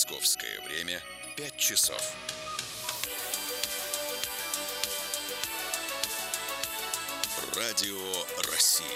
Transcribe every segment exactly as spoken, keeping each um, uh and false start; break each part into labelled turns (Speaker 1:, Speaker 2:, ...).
Speaker 1: Московское время пять часов. Радио России.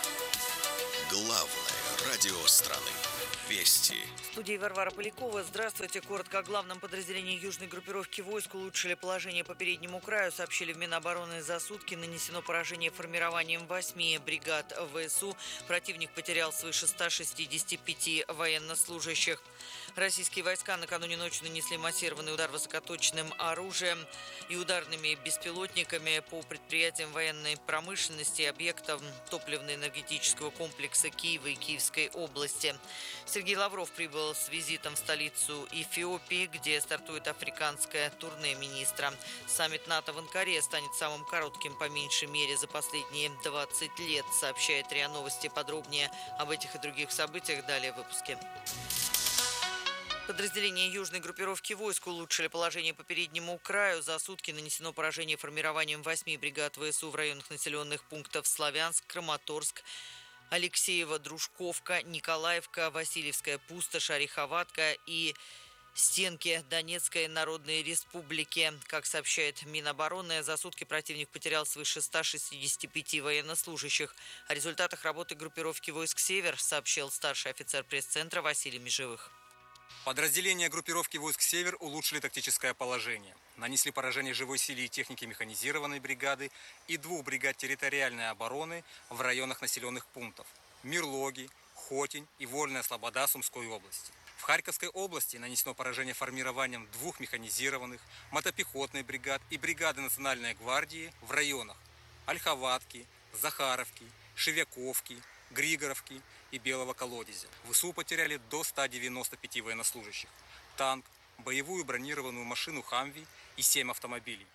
Speaker 1: Главное радио страны. Вести.
Speaker 2: В студии Варвара Полякова. Здравствуйте. Коротко о главном. Подразделении южной группировки войск улучшили положение по переднему краю. Сообщили в Минобороны. За сутки нанесено поражение формированием восьми бригад ВСУ. Противник потерял свыше ста шестидесяти пяти военнослужащих. Российские войска накануне ночью нанесли массированный удар высокоточным оружием и ударными беспилотниками по предприятиям военной промышленности и объектам топливно-энергетического комплекса Киева и Киевской области. Сергей Лавров прибыл с визитом в столицу Эфиопии, где стартует африканское турне министра. Саммит НАТО в Анкаре станет самым коротким по меньшей мере за последние двадцать лет, сообщает РИА Новости. Подробнее об этих и других событиях далее в выпуске. Подразделения южной группировки войск улучшили положение по переднему краю. За сутки нанесено поражение формированием восьми бригад ВСУ в районах населенных пунктов Славянск, Краматорск, Алексеево, Дружковка, Николаевка, Васильевская пустошь, Ореховатка и Стенки Донецкой Народной Республики. Как сообщает Минобороны, за сутки противник потерял свыше ста шестидесяти пяти военнослужащих. О результатах работы группировки войск «Север» сообщил старший офицер пресс-центра Василий Межевых.
Speaker 3: Подразделения группировки войск «Север» улучшили тактическое положение. Нанесли поражение живой силе и технике механизированной бригады и двух бригад территориальной обороны в районах населенных пунктов Мирлоги, Хотень и Вольная Слобода Сумской области. В Харьковской области нанесено поражение формированием двух механизированных, мотопехотной бригад и бригады Национальной гвардии в районах Ольховатки, Захаровки, Шевяковки, Григоровки и Белого Колодезя. ВСУ потеряли до ста девяноста пяти военнослужащих, танк, боевую бронированную машину «Хамви» и семь автомобилей.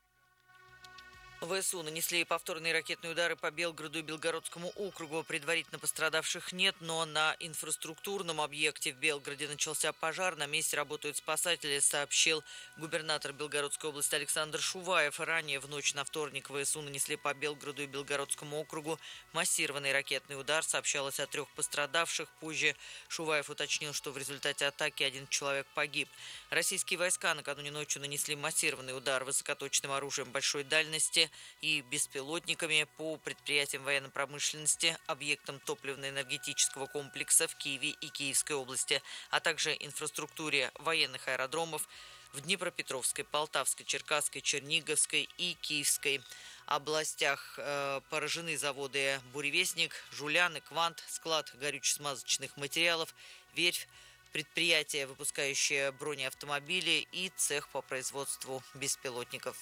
Speaker 2: ВСУ нанесли повторные ракетные удары по Белгороду и Белгородскому округу. Предварительно пострадавших нет, но на инфраструктурном объекте в Белгороде начался пожар. На месте работают спасатели, сообщил губернатор Белгородской области Александр Шуваев. Ранее в ночь на вторник ВСУ нанесли по Белгороду и Белгородскому округу массированный ракетный удар. Сообщалось о трех пострадавших. Позже Шуваев уточнил, что в результате атаки один человек погиб. Российские войска накануне ночью нанесли массированный удар высокоточным оружием большой дальности и беспилотниками по предприятиям военной промышленности, объектам топливно-энергетического комплекса в Киеве и Киевской области, а также инфраструктуре военных аэродромов в Днепропетровской, Полтавской, Черкасской, Черниговской и Киевской областях. Э, поражены заводы «Буревестник», «Жуляны», «Квант», склад горюче-смазочных материалов, «Верфь», предприятие, выпускающее бронеавтомобили, и цех по производству беспилотников.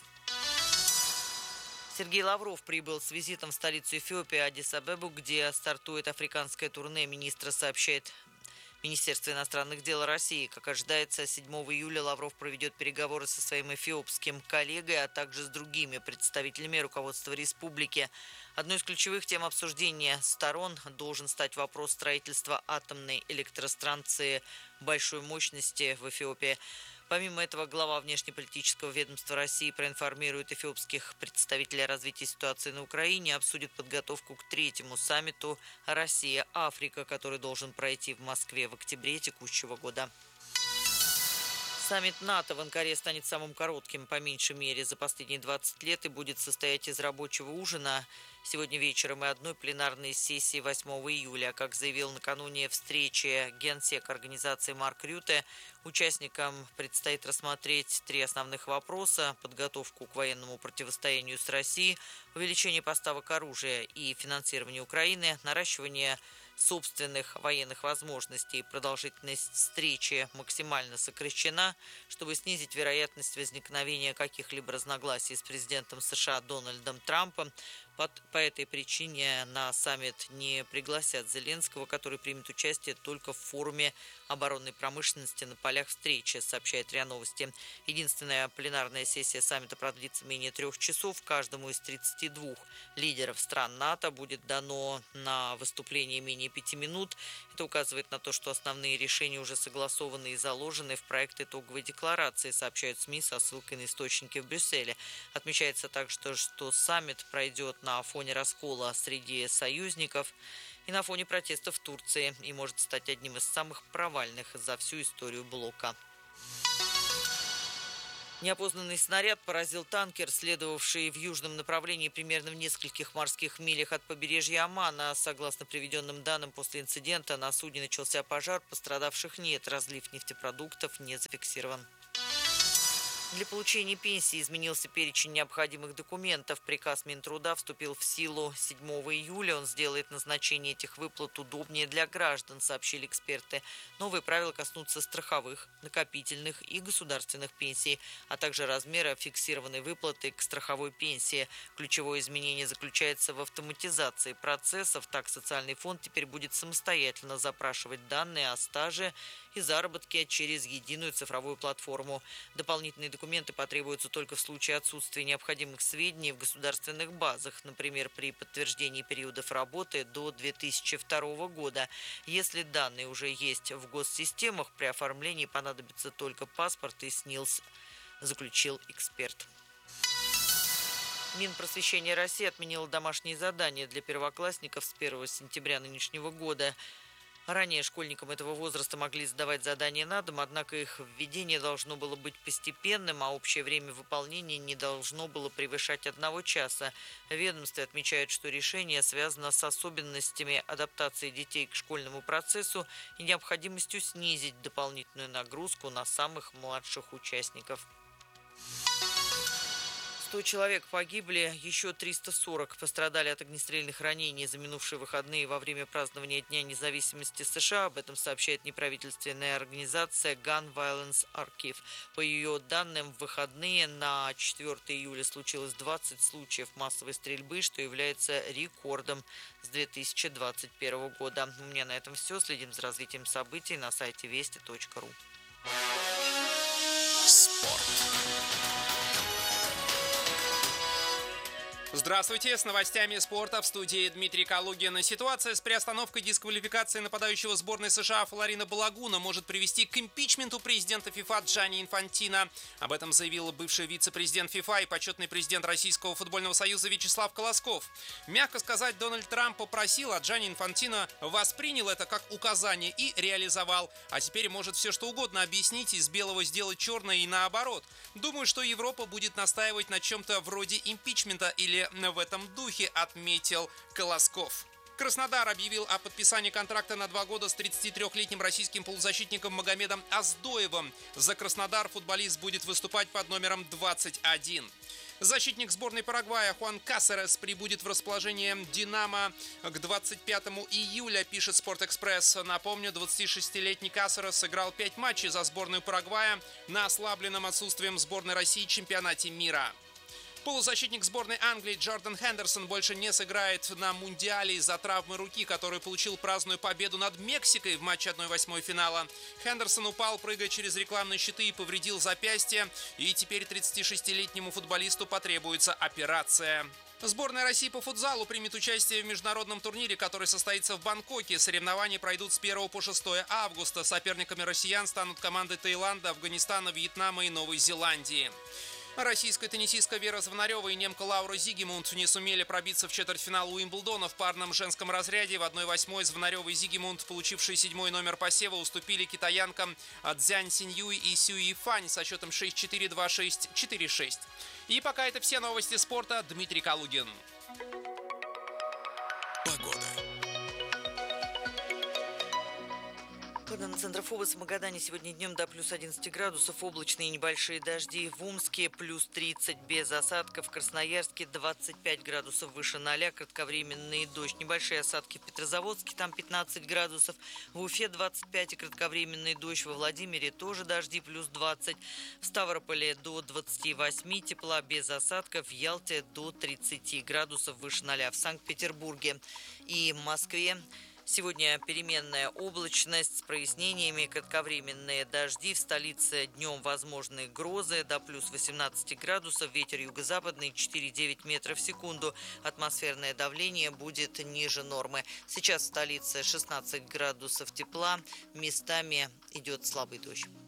Speaker 2: Сергей Лавров прибыл с визитом в столицу Эфиопии Аддис-Абебу, где стартует африканское турне министра, сообщает Министерство иностранных дел России. Как ожидается, седьмого июля Лавров проведет переговоры со своим эфиопским коллегой, а также с другими представителями руководства республики. Одной из ключевых тем обсуждения сторон должен стать вопрос строительства атомной электростанции большой мощности в Эфиопии. Помимо этого, глава внешнеполитического ведомства России проинформирует эфиопских представителей о развитии ситуации на Украине, обсудит подготовку к третьему саммиту «Россия-Африка», который должен пройти в Москве в октябре текущего года. Саммит НАТО в Анкаре станет самым коротким, по меньшей мере, за последние двадцать лет и будет состоять из рабочего ужина сегодня вечером и одной пленарной сессии восьмого июля. Как заявил накануне встречи генсек организации Марк Рюте, участникам предстоит рассмотреть три основных вопроса: подготовку к военному противостоянию с Россией, увеличение поставок оружия и финансирование Украины, наращивание собственных военных возможностей. Продолжительность встречи максимально сокращена, чтобы снизить вероятность возникновения каких-либо разногласий с президентом США Дональдом Трампом. По этой причине на саммит не пригласят Зеленского, который примет участие только в форуме оборонной промышленности на полях встречи, сообщает РИА Новости. Единственная пленарная сессия саммита продлится менее трех часов. Каждому из тридцати двух лидеров стран НАТО будет дано на выступление менее пяти минут. Это указывает на то, что основные решения уже согласованы и заложены в проект итоговой декларации, сообщают СМИ со ссылкой на источники в Брюсселе. Отмечается также, что, что саммит пройдет на фоне раскола среди союзников и на фоне протестов в Турции и может стать одним из самых провальных за всю историю блока. Неопознанный снаряд поразил танкер, следовавший в южном направлении примерно в нескольких морских милях от побережья Омана. Согласно приведенным данным, после инцидента на судне начался пожар, пострадавших нет, разлив нефтепродуктов не зафиксирован. Для получения пенсии изменился перечень необходимых документов. Приказ Минтруда вступил в силу седьмого июля. Он сделает назначение этих выплат удобнее для граждан, сообщили эксперты. Новые правила коснутся страховых, накопительных и государственных пенсий, а также размера фиксированной выплаты к страховой пенсии. Ключевое изменение заключается в автоматизации процессов. Так, социальный фонд теперь будет самостоятельно запрашивать данные о стаже и заработке через единую цифровую платформу. Дополнительные документы потребуются только в случае отсутствия необходимых сведений в государственных базах, например, при подтверждении периодов работы до две тысячи второго года. Если данные уже есть в госсистемах, при оформлении понадобится только паспорт и СНИЛС, заключил эксперт. Минпросвещения России отменило домашние задания для первоклассников с первого сентября нынешнего года. Ранее школьникам этого возраста могли сдавать задания на дом, однако их введение должно было быть постепенным, а общее время выполнения не должно было превышать одного часа. В ведомстве отмечают, что решение связано с особенностями адаптации детей к школьному процессу и необходимостью снизить дополнительную нагрузку на самых младших участников. сто человек погибли, еще триста сорок пострадали от огнестрельных ранений за минувшие выходные во время празднования Дня независимости США. Об этом сообщает неправительственная организация Gun Violence Archive. По ее данным, в выходные на четвёртого июля случилось двадцать случаев массовой стрельбы, что является рекордом с две тысячи двадцать первого года. У меня на этом все. Следим за развитием событий на сайте вести точка ру.
Speaker 1: Спорт.
Speaker 4: Здравствуйте, с новостями спорта в студии Дмитрий Калугин. Ситуация с приостановкой дисквалификации нападающего сборной США Флорино Балагуна может привести к импичменту президента ФИФА Джанни Инфантино. Об этом заявил бывший вице-президент ФИФА и почетный президент Российского футбольного союза Вячеслав Колосков. Мягко сказать, Дональд Трамп попросил, а Джанни Инфантино воспринял это как указание и реализовал. А теперь может все что угодно объяснить, из белого сделать черное и наоборот. Думаю, что Европа будет настаивать на чем-то вроде импичмента или в этом духе, отметил Колосков. Краснодар объявил о подписании контракта на два года с тридцатитрёхлетним российским полузащитником Магомедом Оздоевым. За Краснодар футболист будет выступать под номером двадцать один. Защитник сборной Парагвая Хуан Касерес прибудет в расположение «Динамо» к двадцать пятому июля, пишет «Спортэкспресс». Напомню, двадцатишестилетний Касерес сыграл пять матчей за сборную Парагвая на ослабленном отсутствием сборной России чемпионате мира. Полузащитник сборной Англии Джордан Хендерсон больше не сыграет на Мундиале из-за травмы руки, которую получил праздную победу над Мексикой в матче одной восьмой финала. Хендерсон упал, прыгая через рекламные щиты, и повредил запястье, и теперь тридцатишестилетнему футболисту потребуется операция. Сборная России по футзалу примет участие в международном турнире, который состоится в Бангкоке. Соревнования пройдут с первого по шестое августа. Соперниками россиян станут команды Таиланда, Афганистана, Вьетнама и Новой Зеландии. Российская теннисистка Вера Звонарева и немка Лаура Зигмунд не сумели пробиться в четвертьфинал Уимблдона. В парном женском разряде в одной восьмой Звонарева и Зигмунд, получившие седьмой номер посева, уступили китаянкам Цзянь Синьюй и Сюй Фань со счетом шесть четыре, два шесть, четыре шесть. И пока это все новости спорта. Дмитрий Калугин.
Speaker 1: Погода.
Speaker 2: Погода на Центрофобос в Магадане сегодня днем до плюс одиннадцати градусов, облачные небольшие дожди. В Омске плюс тридцать без осадков, в Красноярске двадцать пять градусов выше ноля, кратковременный дождь. Небольшие осадки в Петрозаводске, там пятнадцать градусов, в Уфе двадцать пять и кратковременный дождь. Во Владимире тоже дожди, плюс двадцать. В Ставрополе до двадцати восьми тепла без осадков, в Ялте до тридцати градусов выше ноля. В Санкт-Петербурге и Москве сегодня переменная облачность с прояснениями, кратковременные дожди. В столице днем возможны грозы до плюс восемнадцати градусов, ветер юго-западный четыре-девять метров в секунду. Атмосферное давление будет ниже нормы. Сейчас в столице шестнадцать градусов тепла, местами идет слабый дождь.